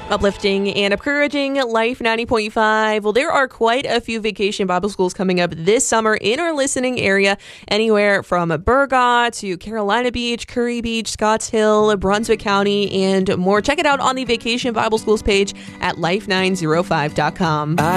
Uplifting and encouraging Life 90.5. Well, there are quite a few vacation Bible schools coming up this summer in our listening area, anywhere from Burgaw to Carolina Beach, Curry Beach, Scotts Hill, Brunswick County, and more. Check it out on the Vacation Bible Schools page at life905.com.